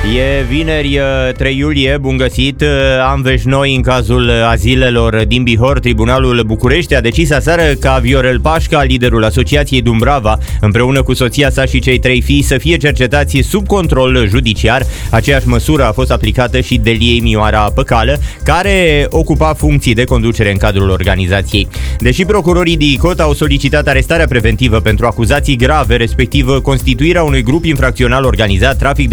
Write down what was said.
E vineri, 3 iulie, bun găsit. Am vești noi în cazul azilelor din Bihor. Tribunalul București a decis aseară ca Viorel Pașca, liderul Asociației Dumbrava, împreună cu soția sa și cei 3 fii, să fie cercetați sub control judiciar. Aceeași măsură a fost aplicată și Deliei Mioara Păcală, care ocupa funcții de conducere în cadrul organizației. Deși procurorii DICOT au solicitat arestarea preventivă pentru acuzații grave, respectiv constituirea unui grup infracțional organizat, trafic de